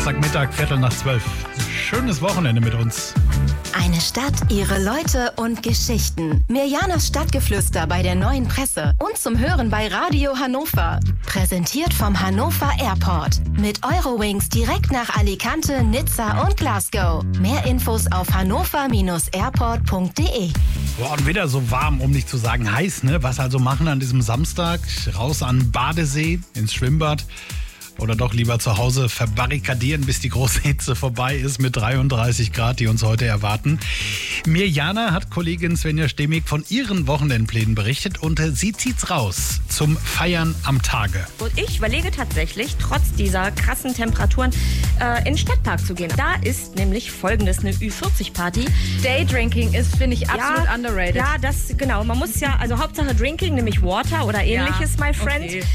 Samstagmittag, 11:45. Schönes Wochenende mit uns. Eine Stadt, ihre Leute und Geschichten. Mirjanas Stadtgeflüster bei der Neuen Presse und zum Hören bei Radio Hannover. Präsentiert vom Hannover Airport. Mit Eurowings direkt nach Alicante, Nizza und Glasgow. Mehr Infos auf hannover-airport.de. Boah, und wieder so warm, um nicht zu sagen heiß, ne? Was also machen an diesem Samstag? Raus an den Badesee, ins Schwimmbad? Oder doch lieber zu Hause verbarrikadieren, bis die große Hitze vorbei ist mit 33 Grad, die uns heute erwarten. Mirjana hat Kollegin Svenja Stemmig von ihren Wochenendplänen berichtet und sie zieht's raus zum Feiern am Tage. Und ich überlege tatsächlich, trotz dieser krassen Temperaturen, in den Stadtpark zu gehen. Da ist nämlich folgendes, eine Ü40-Party. Daydrinking ist, finde ich, absolut underrated. Ja, das, genau. Man muss ja, also Hauptsache Drinking, nämlich Water oder ähnliches, my friend. Okay.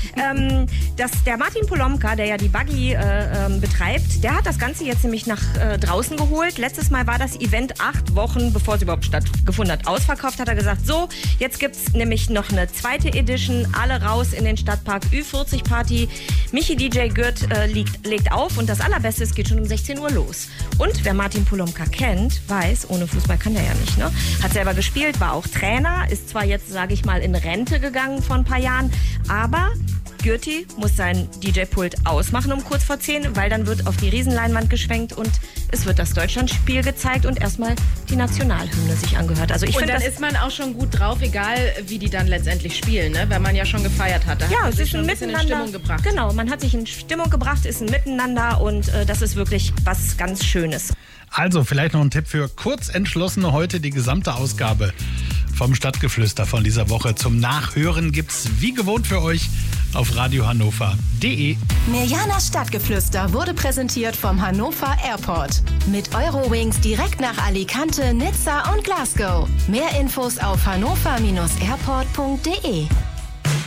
Der Martin Polomka, der ja die Buggy betreibt, der hat das Ganze jetzt nämlich nach draußen geholt. Letztes Mal war das Event 8 Wochen, bevor es überhaupt stattgefunden hat, ausverkauft. Hat er gesagt, so, jetzt gibt es nämlich noch eine zweite Edition. Alle raus in den Stadtpark, Ü40-Party. Michi DJ Gürt legt auf und das Allerbeste, es geht schon um 16 Uhr los. Und wer Martin Polomka kennt, weiß, ohne Fußball kann der ja nicht, ne? Hat selber gespielt, war auch Trainer, ist zwar jetzt, sage ich mal, in Rente gegangen vor ein paar Jahren, aber Gürti muss sein DJ-Pult ausmachen um kurz vor 10, weil dann wird auf die Riesenleinwand geschwenkt und es wird das Deutschlandspiel gezeigt und erstmal die Nationalhymne sich angehört. Also ich und finde, dann ist man auch schon gut drauf, egal wie die dann letztendlich spielen, ne? Wenn man ja schon gefeiert hat. Da hat man sich schon ein bisschen in Stimmung gebracht. Genau, man hat sich in Stimmung gebracht, ist ein Miteinander und das ist wirklich was ganz Schönes. Also vielleicht noch ein Tipp für Kurzentschlossene heute. Die gesamte Ausgabe vom Stadtgeflüster von dieser Woche zum Nachhören gibt's wie gewohnt für euch auf radiohannover.de. Mirjanas Stadtgeflüster wurde präsentiert vom Hannover Airport. Mit Eurowings direkt nach Alicante, Nizza und Glasgow. Mehr Infos auf hannover-airport.de.